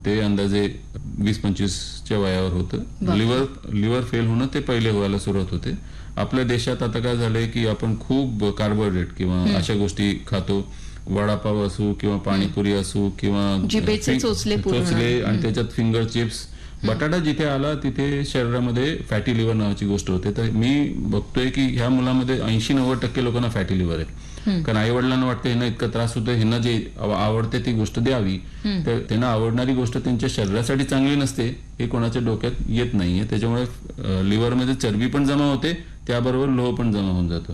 ते अंदाजे 20-25च्या वयावर होतं. लिव्हर फेल होणं ते पहिले व्हायला सुरुवात होते. आपल्या देशात आता काय झालंय की आपण खूप कार्बोहायड्रेट किंवा अशा गोष्टी खातो. वडापाव असो किंवा पाणीपुरी असो किंवा चोचले आणि त्याच्यात फिंगर चिप्स. बटाटा जिथे आला तिथे शरीरामध्ये फॅटी लिव्हर नावाची गोष्ट होते. तर मी बघतोय की ह्या मुलामध्ये 80-90% लोकांना फॅटी लिव्हर आहे. कारण आई वडिलांना वाटतं ह्यांना इतका त्रास होतो, ह्यांना जे आवडते ती गोष्ट द्यावी, तर त्यांना आवडणारी गोष्ट त्यांच्या शरीरासाठी चांगली नसते हे कोणाच्या डोक्यात येत नाहीये. त्याच्यामुळे लिव्हरमध्ये चरबी पण जमा होते, त्याबरोबर लोह पण जमा होऊन जातो.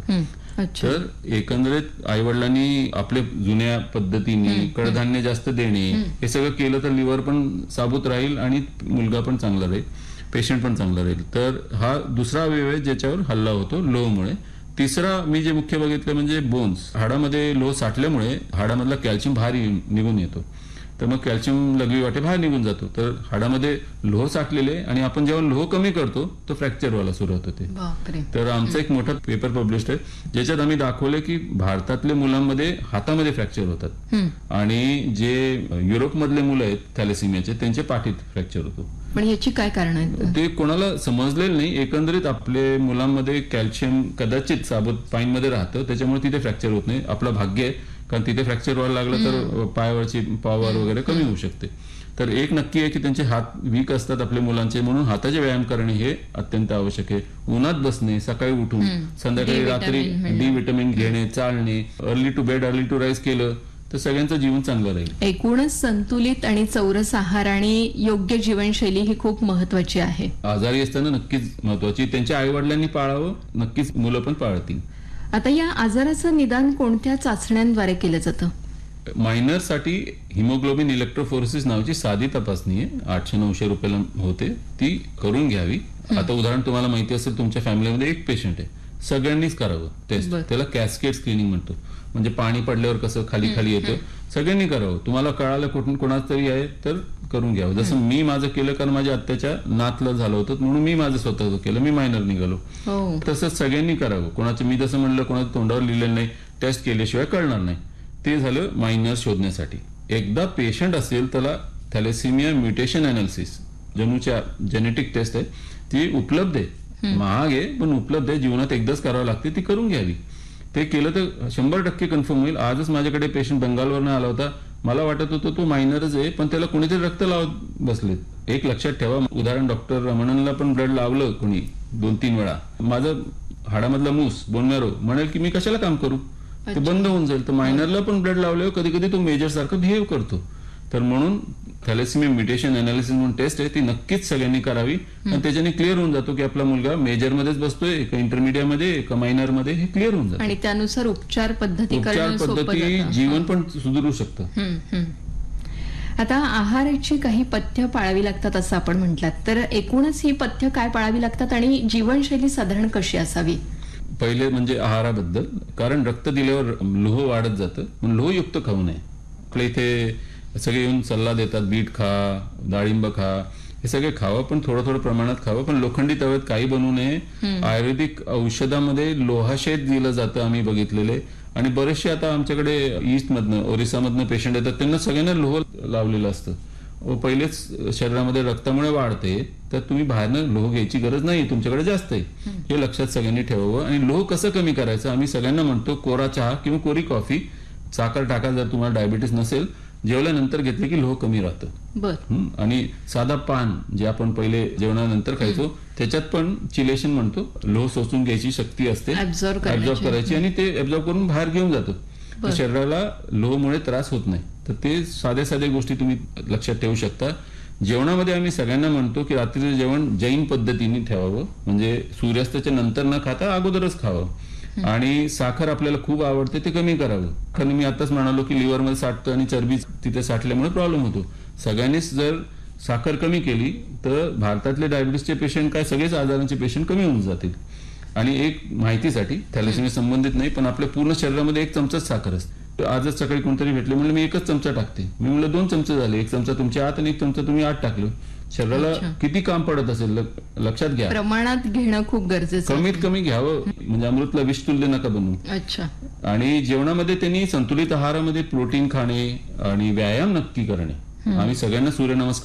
तर एकंदरीत आई वडिलांनी आपल्या जुन्या पद्धतीने कडधान्य जास्त देणे हे सगळं केलं तर लिव्हर पण साबूत राहील आणि मुलगा पण चांगला राहील, पेशंट पण चांगला राहील. तर हा दुसरा अवयव आहे ज्याच्यावर हल्ला होतो लोहमुळे. तिसरा मी जे मुख्य बघितलं म्हणजे बोन्स. हाडामध्ये लोह साठल्यामुळे हाडामधला कॅल्शियम बाहेर निघून येतो. तर मग कॅल्शियम लघवी वाटे बाहेर निघून जातो. तर हाडामध्ये लोह साठलेले आणि आपण जेव्हा लोह कमी करतो तर फ्रॅक्चर व्हायला सुरुवात होते. तर आमचा एक मोठा पेपर पब्लिश आहे ज्याच्यात आम्ही दाखवले की भारतातल्या मुलांमध्ये हातामध्ये फ्रॅक्चर होतात आणि जे युरोपमधले मुलं आहेत थॅलेसिमियाचे त्यांचे पाठीत फ्रॅक्चर होतो. पण याची काय कारण आहे ते कोणाला समजलेलं नाही. एकंदरीत आपले मुलांमध्ये कॅल्शियम कदाचित साबूत पाईंमध्ये राहतं, त्याच्यामुळे तिथे फ्रॅक्चर होत नाही. आपलं भाग्य आहे, कारण तिथे फ्रॅक्चर व्हायला लागलं तर पायावरची पॉवर वगैरे कमी होऊ शकते. तर एक नक्की आहे की त्यांचे हात वीक असतात आपल्या मुलांचे, म्हणून हाताचे व्यायाम करणे हे अत्यंत आवश्यक आहे. उन्हात बसणे, सकाळी उठून संध्याकाळी रात्री डी विटामिन घेणे, चालणे, early to bed early to rise केलं तर सगळ्यांचं जीवन चांगलं राहील. एकूणच संतुलित आणि चौरस आहार आणि योग्य जीवनशैली ही खूप महत्वाची आहे. आजारी असताना नक्कीच महत्वाची. त्यांच्या आई वडिलांनी पाळावं, नक्कीच मुलं पण पाळतील. आता या आजाराचं निदान कोणत्या चाचण्यांद्वारे केलं जातं? मायनरसाठी हिमोग्लोबिन इलेक्ट्रोफोरेसिस नावाची साधी तपासणी आहे, 800-900 रुपयाला होते, ती करून घ्यावी. आता उदाहरण तुम्हाला माहिती असेल, तुमच्या फॅमिलीमध्ये एक पेशंट आहे, सगळ्यांनीच करावं टेस्ट. त्याला कॅस्केड स्क्रीनिंग म्हणतो. म्हणजे पाणी पडल्यावर कसं खाली खाली येतं, सगळ्यांनी करावं. तुम्हाला कळालं कुठून कोणाच तरी आहे तर करून घ्यावं. जसं मी माझं केलं, कारण माझ्या आत्याच्या नातलं झालं होतं म्हणून मी माझं स्वतःच केलं, मी मायनर निघालो. तसंच सगळ्यांनी करावं. कोणाचं मी जसं म्हणलं कोणाचं तोंडावर लिहिलेलं नाही, टेस्ट केल्याशिवाय कळणार नाही. ते झालं मायनर शोधण्यासाठी. एकदा पेशंट असेल त्याला thalassaemia mutation analysis जणूच्या genetic taste आहे, ती उपलब्ध आहे. महाग आहे पण उपलब्ध आहे. जीवनात एकदाच करावं लागते, ती करून घ्यावी. ते केलं तर 100% कन्फर्म होईल. आजच माझ्याकडे पेशंट बंगालवरनं आला होता. मला वाटत होतं तो मायनरच आहे, पण त्याला कोणीतरी रक्त लावत बसलेत. एक लक्षात ठेवा, उदाहरण डॉक्टर रमणनला पण ब्लड लावलं कोणी 2-3 वेळा. माझं हाडामधला मूस बोन मॅरो म्हणेल की मी कशाला काम करू, ते बंद होऊन जाईल. तर मायनरला पण ब्लड लावल्यावर कधी कधी तो मेजर सारखं बिहेव करतो. तर म्हणून थॅलेसिमिया म्युटेशन अनालिसिस म्हणून टेस्ट आहे, ती नक्कीच सगळ्यांनी करावी. आणि त्याच्याने क्लिअर होऊन जातो की आपला मुलगा मेजर मध्येच बसतोय का इंटरमिडिएट मध्ये का मायनर मध्ये, हे क्लिअर होऊन जातं. आणि त्यानुसार उपचार पद्धती जीवन पण सुधारू शकतं. आता आहाराची काही पथ्य पाळावी लागतात असं आपण म्हटलात, तर एकूणच ही पथ्य काय पाळावी लागतात आणि जीवनशैली साधारण कशी असावी? पहिले म्हणजे आहाराबद्दल, कारण रक्त दिल्यावर लोह वाढत जातं, पण लोहयुक्त खाऊ नये. आपल्या इथे सगळे येऊन सल्ला देतात, बीट खा, डाळिंब खा, हे सगळे खावं, पण थोडं थोडं प्रमाणात खावं. पण लोखंडी तव्यात काही बनवू नये. आयुर्वेदिक औषधामध्ये लोहाशेत दिलं जातं, आम्ही बघितलेले. आणि बरेचसे आता आमच्याकडे ईस्ट मधनं ओरिसामधनं पेशंट येतात, त्यांना सगळ्यांना लोह लावलेलं असतं. पहिलेच शरीरामध्ये रक्तामुळे वाढते, तर तुम्ही बाहेरनं लोह घ्यायची गरज नाही, तुमच्याकडे जास्त आहे, हे लक्षात सगळ्यांनी ठेवावं. आणि लोह कसं कमी करायचं, आम्ही सगळ्यांना म्हणतो कोरा चहा किंवा कोरी कॉफी, साखर टाका जर तुम्हाला डायबिटीस नसेल, जेवल्यानंतर घेतले की लोह कमी राहतं. आणि साधा पान जे आपण पहिले जेवणानंतर खायचो, त्याच्यात पण चिलेशन म्हणतो, लोह शोषून घ्यायची शक्ती असते, ऍब्झॉर्ब करायची, आणि ते ऍब्झॉर्ब करून बाहेर घेऊन जातो. तर शरीराला लोहमुळे त्रास होत नाही. तर ते साध्या साध्या गोष्टी तुम्ही लक्षात ठेवू शकता. जेवणामध्ये आम्ही सगळ्यांना म्हणतो की रात्रीचं जेवण जैन पद्धतीने ठेवावं, म्हणजे सूर्यास्ताच्या नंतर न खाता अगोदरच खावं. आणि साखर आपल्याला खूप आवडते, ते कमी करावं. कारण मी आताच म्हणालो की लिव्हरमध्ये साठतं आणि चरबी तिथे साठल्यामुळे प्रॉब्लेम होतो. सगळ्यांनीच जर साखर कमी केली तर भारतातले डायबिटीसचे पेशंट काय, सगळेच आजारांचे पेशंट कमी होऊन जातील. आणि एक माहितीसाठी, थॅलेसिमिया संबंधित नाही, पण आपल्या पूर्ण शरीरामध्ये 1 चमचाच साखर असते. आजच सकाळी कोणतरी भेटले, म्हणलं मी 1च चमचा टाकते. मी म्हणलं 2 चमचे झाले, 1 चमचा तुमच्या आत आणि 1 चमचा तुम्ही आत टाकलं. शरीराला किती काम पडत असेल लक्षात घ्या. प्रमाणात घेणं खूप गरजेचं, कमीत कमी घ्यावं. म्हणजे अमृतला विषतुल्य नका बनवू. आणि जेवणामध्ये त्यांनी संतुलित आहारामध्ये प्रोटीन खाणे आणि व्यायाम नक्की करणे, आम्ही सगळ्यांना सूर्यनमस्कार